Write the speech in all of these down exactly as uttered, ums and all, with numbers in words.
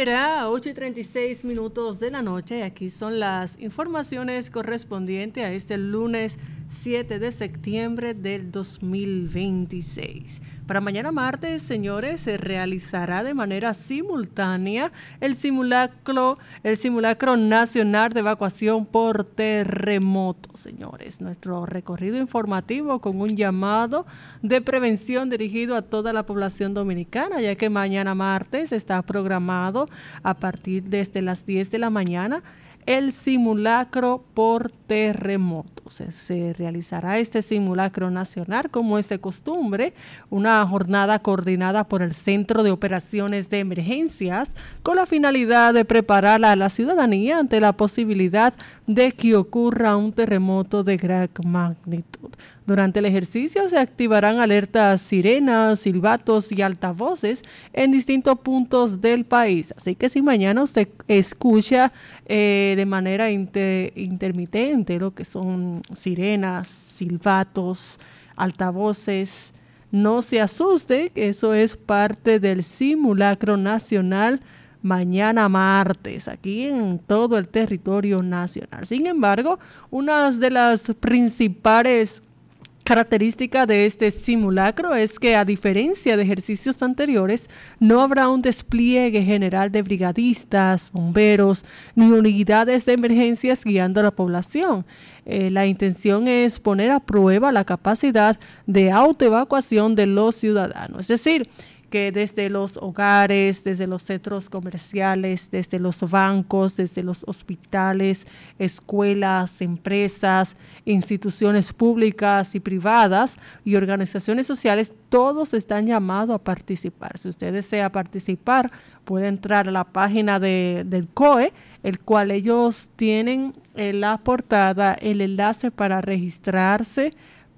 será ocho y treinta y seis minutos de la noche. Aquí son las informaciones correspondientes a este lunes siete de septiembre del dos mil veintiséis. Para mañana martes, señores, se realizará de manera simultánea el simulacro, el simulacro nacional de evacuación por terremoto, señores. Nuestro recorrido informativo con un llamado de prevención dirigido a toda la población dominicana, ya que mañana martes está programado a partir desde las diez de la mañana el simulacro por terremoto. Se, se realizará este simulacro nacional, como es de costumbre, una jornada coordinada por el Centro de Operaciones de Emergencias con la finalidad de preparar a la ciudadanía ante la posibilidad de que ocurra un terremoto de gran magnitud. Durante el ejercicio se activarán alertas, sirenas, silbatos y altavoces en distintos puntos del país. Así que si mañana usted escucha eh, de manera inter, intermitente lo que son sirenas, silbatos, altavoces, no se asuste, que eso es parte del simulacro nacional mañana martes, aquí en todo el territorio nacional. Sin embargo, una de las principales característica de este simulacro es que, a diferencia de ejercicios anteriores, no habrá un despliegue general de brigadistas, bomberos ni unidades de emergencias guiando a la población. Eh, la intención es poner a prueba la capacidad de autoevacuación de los ciudadanos, es decir, que desde los hogares, desde los centros comerciales, desde los bancos, desde los hospitales, escuelas, empresas, instituciones públicas y privadas y organizaciones sociales, todos están llamados a participar. Si usted desea participar, puede entrar a la página de, del C O E, el cual ellos tienen en la portada el enlace para registrarse,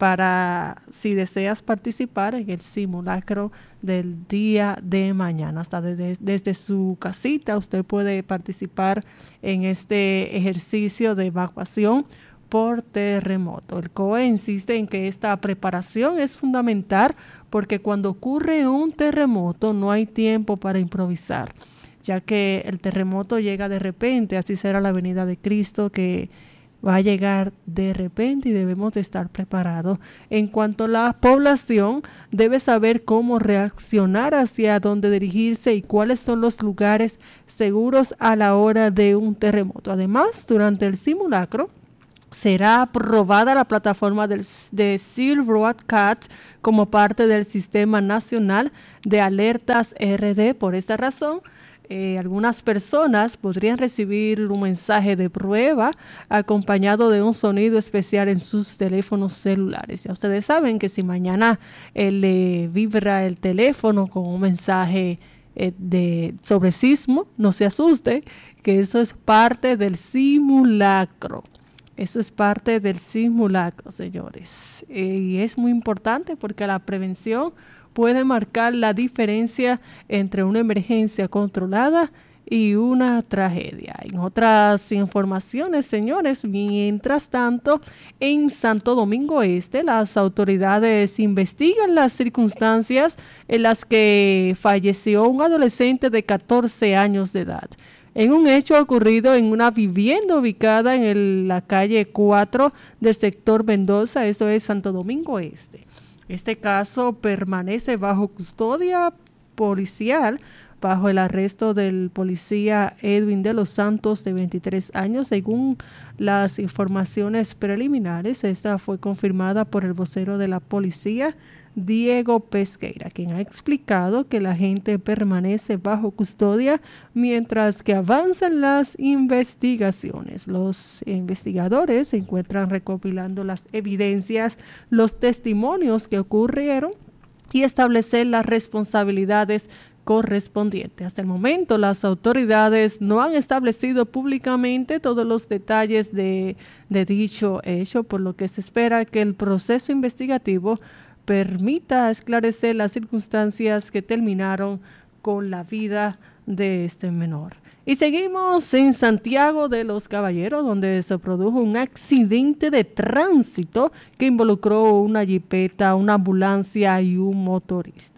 para si deseas participar en el simulacro del día de mañana. Hasta desde, desde su casita usted puede participar en este ejercicio de evacuación por terremoto. El C O E insiste en que esta preparación es fundamental porque cuando ocurre un terremoto no hay tiempo para improvisar, ya que el terremoto llega de repente. Así será la venida de Cristo, que va a llegar de repente y debemos de estar preparados. En cuanto a la población, debe saber cómo reaccionar, hacia dónde dirigirse y cuáles son los lugares seguros a la hora de un terremoto. Además, durante el simulacro será aprobada la plataforma del, de SealBroadcast como parte del Sistema Nacional de Alertas R D. Por esta razón, Eh, algunas personas podrían recibir un mensaje de prueba acompañado de un sonido especial en sus teléfonos celulares. Ya ustedes saben que si mañana eh, le vibra el teléfono con un mensaje eh, de, sobre sismo, no se asuste, que eso es parte del simulacro. Eso es parte del simulacro, señores. Eh, y es muy importante porque la prevención puede marcar la diferencia entre una emergencia controlada y una tragedia. En otras informaciones, señores, mientras tanto, en Santo Domingo Este, las autoridades investigan las circunstancias en las que falleció un adolescente de catorce años de edad, en un hecho ocurrido en una vivienda ubicada en el, la calle cuatro del sector Mendoza, eso es Santo Domingo Este. Este caso permanece bajo custodia policial, bajo el arresto del policía Edwin de los Santos, de veintitrés años, según las informaciones preliminares. Esta fue confirmada por el vocero de la policía, Diego Pesqueira, quien ha explicado que la gente permanece bajo custodia mientras que avanzan las investigaciones. Los investigadores se encuentran recopilando las evidencias, los testimonios que ocurrieron y establecer las responsabilidades correspondientes. Hasta el momento, las autoridades no han establecido públicamente todos los detalles de, de dicho hecho, por lo que se espera que el proceso investigativo permita esclarecer las circunstancias que terminaron con la vida de este menor. Y seguimos en Santiago de los Caballeros, donde se produjo un accidente de tránsito que involucró una jipeta, una ambulancia y un motorista.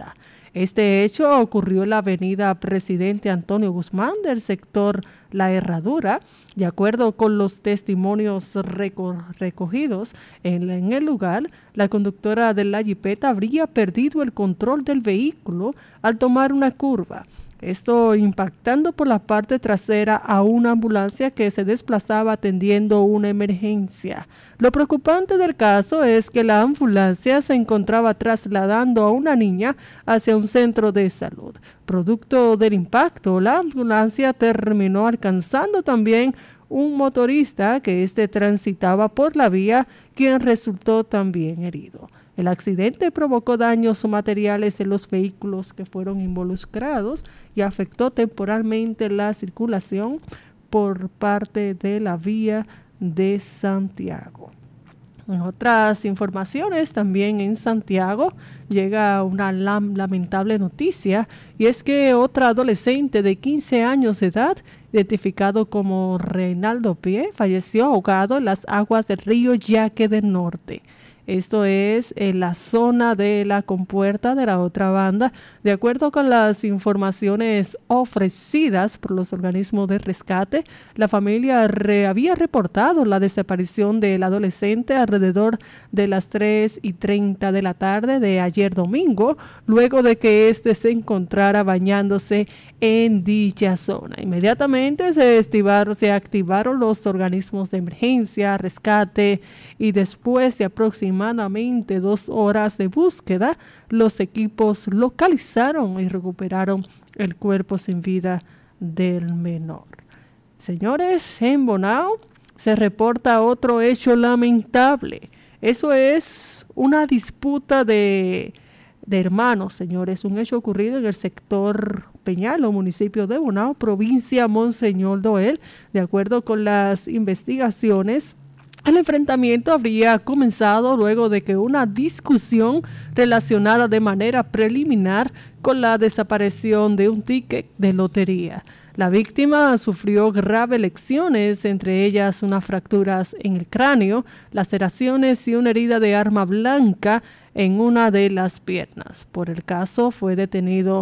Este hecho ocurrió en la avenida Presidente Antonio Guzmán del sector La Herradura. De acuerdo con los testimonios reco- recogidos en, en el lugar, la conductora de la jipeta habría perdido el control del vehículo al tomar una curva. Esto impactando por la parte trasera a una ambulancia que se desplazaba atendiendo una emergencia. Lo preocupante del caso es que la ambulancia se encontraba trasladando a una niña hacia un centro de salud. Producto del impacto, la ambulancia terminó alcanzando también un motorista que éste transitaba por la vía, quien resultó también herido. El accidente provocó daños materiales en los vehículos que fueron involucrados y afectó temporalmente la circulación por parte de la vía de Santiago. En otras informaciones, también en Santiago llega una lam- lamentable noticia, y es que otra adolescente de quince años de edad, identificado como Reinaldo Pie, falleció ahogado en las aguas del río Yaque del Norte. Esto es en la zona de la compuerta de la otra banda. De acuerdo con las informaciones ofrecidas por los organismos de rescate, la familia re- había reportado la desaparición del adolescente alrededor de las tres y treinta de la tarde de ayer domingo, luego de que éste se encontrara bañándose en dicha zona. Inmediatamente se activaron, se activaron los organismos de emergencia, rescate, y después de aproximadamente dos horas de búsqueda, los equipos localizaron y recuperaron el cuerpo sin vida del menor. Señores, en Bonao se reporta otro hecho lamentable. Eso es una disputa de, de hermanos, señores. Un hecho ocurrido en el sector Peñalo, municipio de Bonao, provincia Monseñor Noel. De acuerdo con las investigaciones, el enfrentamiento habría comenzado luego de que una discusión relacionada de manera preliminar con la desaparición de un ticket de lotería. La víctima sufrió graves lesiones, entre ellas unas fracturas en el cráneo, laceraciones y una herida de arma blanca en una de las piernas. Por el caso fue detenido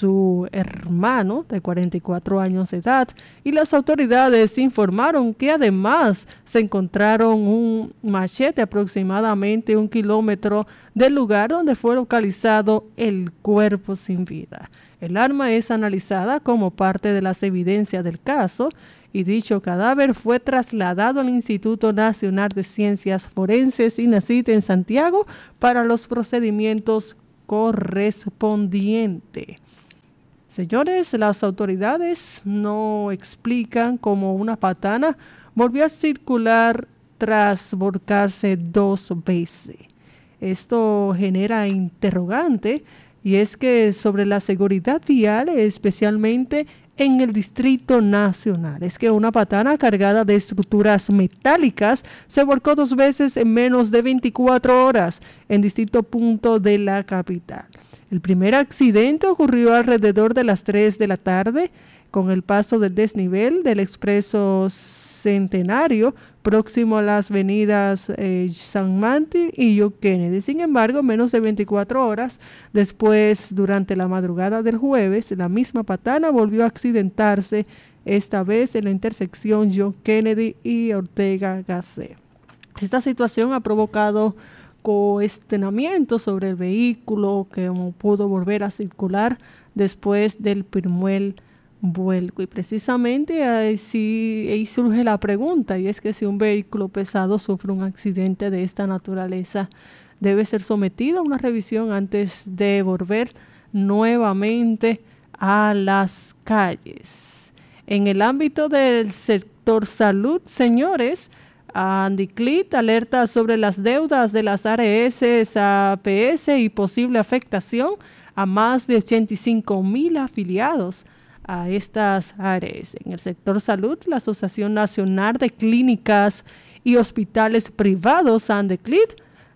su hermano de cuarenta y cuatro años de edad, y las autoridades informaron que además se encontraron un machete aproximadamente un kilómetro del lugar donde fue localizado el cuerpo sin vida. El arma es analizada como parte de las evidencias del caso, y dicho cadáver fue trasladado al Instituto Nacional de Ciencias Forenses, INACIT, en Santiago para los procedimientos correspondientes. Señores, las autoridades no explican cómo una patana volvió a circular tras volcarse dos veces. Esto genera interrogante, y es que sobre la seguridad vial, especialmente en el Distrito Nacional, es que una patana cargada de estructuras metálicas se volcó dos veces en menos de veinticuatro horas en distintos puntos de la capital. El primer accidente ocurrió alrededor de las tres de la tarde, con el paso del desnivel del expreso Centenario, próximo a las avenidas eh, San Martín y John Kennedy. Sin embargo, menos de veinticuatro horas después, durante la madrugada del jueves, la misma patana volvió a accidentarse, esta vez en la intersección John Kennedy y Ortega Gasset. Esta situación ha provocado cuestionamiento sobre el vehículo, que pudo volver a circular después del primer vuelco, y precisamente ahí, sí, ahí surge la pregunta, y es que si un vehículo pesado sufre un accidente de esta naturaleza, debe ser sometido a una revisión antes de volver nuevamente a las calles. En el ámbito del sector salud, señores, Andiclit alerta sobre las deudas de las A R S, A P S y posible afectación a más de ochenta y cinco mil afiliados a estas A R S. En el sector salud, la Asociación Nacional de Clínicas y Hospitales Privados, Andiclit,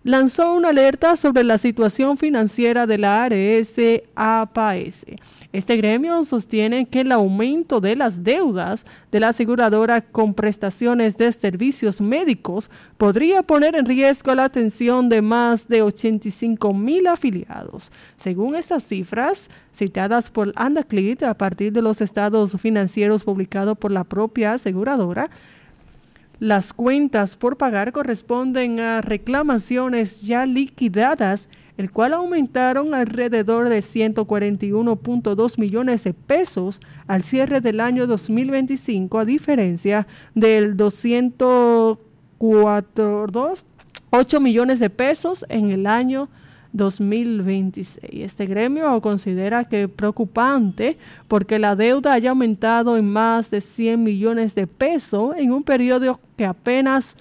lanzó una alerta sobre la situación financiera de la A R S A P A S. Este gremio sostiene que el aumento de las deudas de la aseguradora con prestaciones de servicios médicos podría poner en riesgo la atención de más de ochenta y cinco mil afiliados. Según estas cifras, citadas por Andaclit a partir de los estados financieros publicados por la propia aseguradora, las cuentas por pagar corresponden a reclamaciones ya liquidadas, el cual aumentaron alrededor de ciento cuarenta y uno punto dos millones de pesos al cierre del año dos mil veinticinco, a diferencia del doscientos cuatro punto ocho millones de pesos en el año dos mil veintiséis. Este gremio considera que es preocupante porque la deuda haya aumentado en más de cien millones de pesos en un periodo que apenas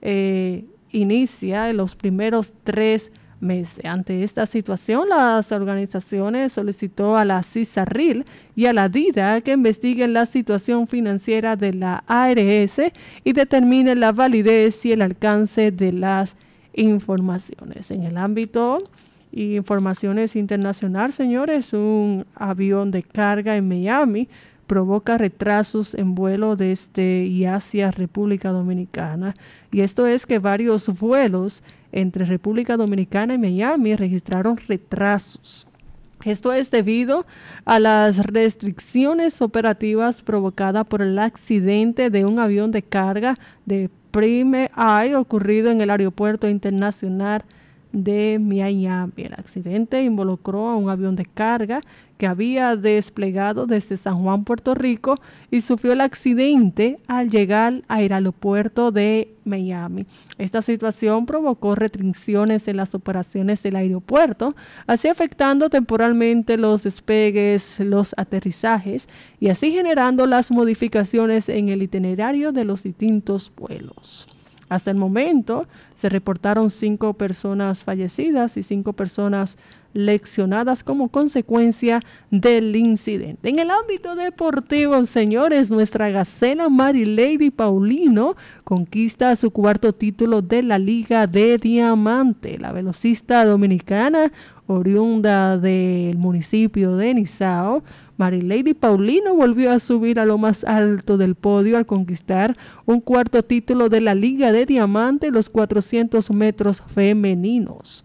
eh, inicia en los primeros tres meses. Ante esta situación, las organizaciones solicitó a la CISARRIL y a la DIDA que investiguen la situación financiera de la A R S y determinen la validez y el alcance de las informaciones. En el ámbito y informaciones internacionales, señores, un avión de carga en Miami provoca retrasos en vuelo desde y hacia República Dominicana. Y esto es que varios vuelos entre República Dominicana y Miami registraron retrasos. Esto es debido a las restricciones operativas provocadas por el accidente de un avión de carga de Prime Air ocurrido en el Aeropuerto Internacional de Miami. El accidente involucró a un avión de carga que había desplegado desde San Juan, Puerto Rico, y sufrió el accidente al llegar al aeropuerto de Miami. Esta situación provocó restricciones en las operaciones del aeropuerto, así afectando temporalmente los despegues, los aterrizajes y así generando las modificaciones en el itinerario de los distintos vuelos. Hasta el momento se reportaron cinco personas fallecidas y cinco personas lesionadas como consecuencia del incidente. En el ámbito deportivo, señores, nuestra gacela Marilady Paulino conquista su cuarto título de la Liga de Diamante. La velocista dominicana, oriunda del municipio de Nizao, Marilady Paulino volvió a subir a lo más alto del podio al conquistar un cuarto título de la Liga de Diamante en los cuatrocientos metros femeninos.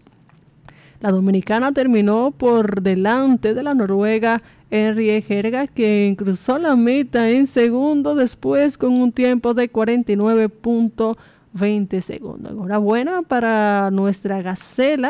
La dominicana terminó por delante de la noruega Henriette Herga, que cruzó la meta en segundo después con un tiempo de cuarenta y nueve punto veinte segundos. Enhorabuena para nuestra gacela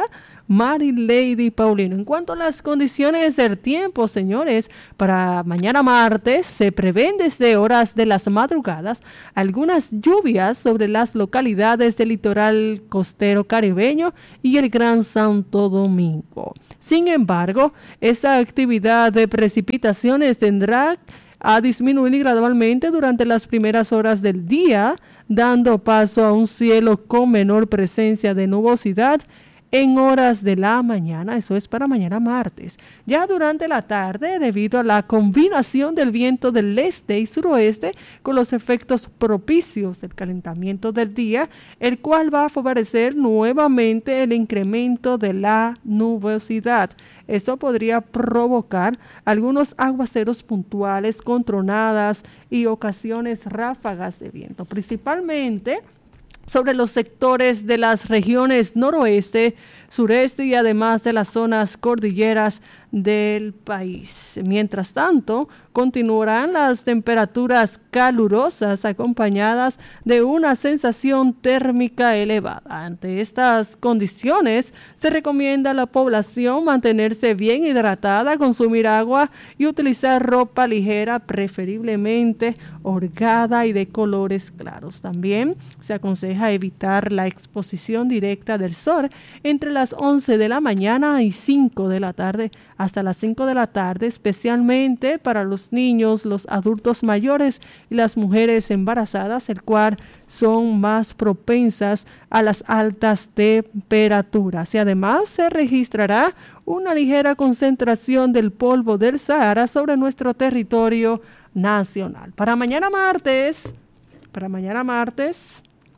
Marilady Paulino. En cuanto a las condiciones del tiempo, señores, para mañana martes se prevén desde horas de las madrugadas algunas lluvias sobre las localidades del litoral costero caribeño y el Gran Santo Domingo. Sin embargo, esta actividad de precipitaciones tendrá a disminuir gradualmente durante las primeras horas del día, dando paso a un cielo con menor presencia de nubosidad en horas de la mañana. Eso es para mañana martes. Ya durante la tarde, debido a la combinación del viento del este y suroeste con los efectos propicios del calentamiento del día, el cual va a favorecer nuevamente el incremento de la nubosidad. Esto podría provocar algunos aguaceros puntuales con tronadas y ocasiones ráfagas de viento, principalmente sobre los sectores de las regiones noroeste, sureste y además de las zonas cordilleras del país. Mientras tanto, continuarán las temperaturas calurosas acompañadas de una sensación térmica elevada. Ante estas condiciones, se recomienda a la población mantenerse bien hidratada, consumir agua y utilizar ropa ligera, preferiblemente holgada y de colores claros. También se aconseja evitar la exposición directa del sol entre las once de la mañana y cinco de la tarde hasta las cinco de la tarde, especialmente para los niños, los adultos mayores y las mujeres embarazadas, el cual son más propensas a las altas temperaturas. Y además se registrará una ligera concentración del polvo del Sahara sobre nuestro territorio nacional. Para mañana martes, para mañana martes,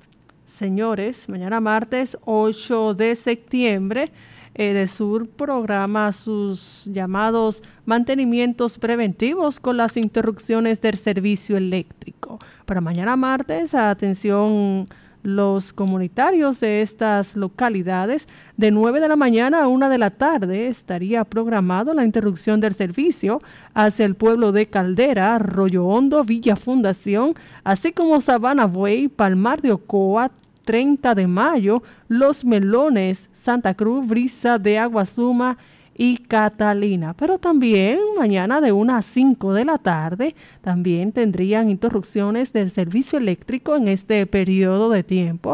Señores, mañana martes ocho de septiembre, Edesur programa sus llamados mantenimientos preventivos con las interrupciones del servicio eléctrico. Para mañana martes, atención los comunitarios de estas localidades, de nueve de la mañana a una de la tarde estaría programado la interrupción del servicio hacia el pueblo de Caldera, Arroyo Hondo, Villa Fundación, así como Sabana Buey, Palmar de Ocoa, treinta de mayo, Los Melones, Santa Cruz, Brisa de Aguasuma y Catalina. Pero también mañana de una a cinco de la tarde también tendrían interrupciones del servicio eléctrico en este periodo de tiempo.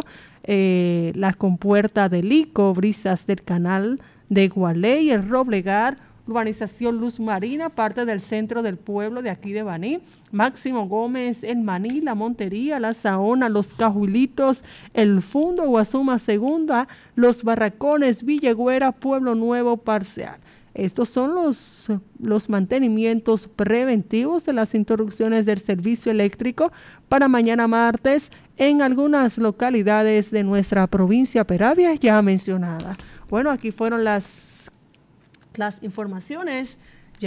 Eh, la compuerta del Ico, Brisas del Canal de Gualey, el Roblegar, urbanización Luz Marina, parte del centro del pueblo de aquí de Baní, Máximo Gómez, El Maní, La Montería, La Saona, Los Cajulitos, El Fundo, Guasuma Segunda, Los Barracones, Villegüera, Pueblo Nuevo Parcial. Estos son los, los mantenimientos preventivos de las interrupciones del servicio eléctrico para mañana martes en algunas localidades de nuestra provincia Peravia ya mencionada. Bueno, aquí fueron las las informaciones,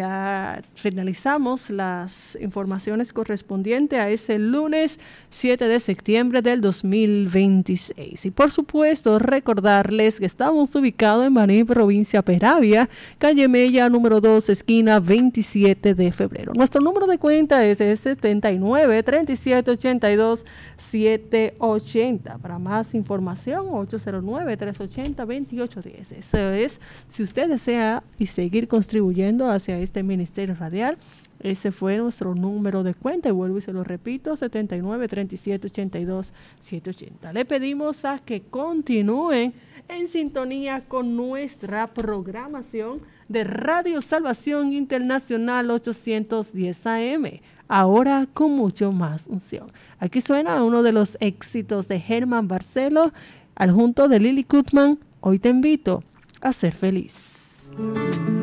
ya finalizamos las informaciones correspondientes a ese lunes siete de septiembre del dos mil veintiséis. Y por supuesto, recordarles que estamos ubicados en Baní, provincia Peravia, calle Mella, número dos, esquina veintisiete de febrero. Nuestro número de cuenta es el setenta y nueve, treinta y siete, ochenta y dos, setecientos ochenta. Para más información, ocho cero nueve, trescientos ochenta, veintiocho diez. Eso es, si usted desea y seguir contribuyendo hacia este ministerio radial, ese fue nuestro número de cuenta y vuelvo y se lo repito, setenta y nueve, treinta y siete, ochenta y dos, setecientos ochenta. Le pedimos a que continúen en sintonía con nuestra programación de Radio Salvación Internacional ochocientos diez A M, ahora con mucho más unción. Aquí suena uno de los éxitos de Germán Barcelo, al junto de Lily Kutman, Hoy te invito a ser feliz.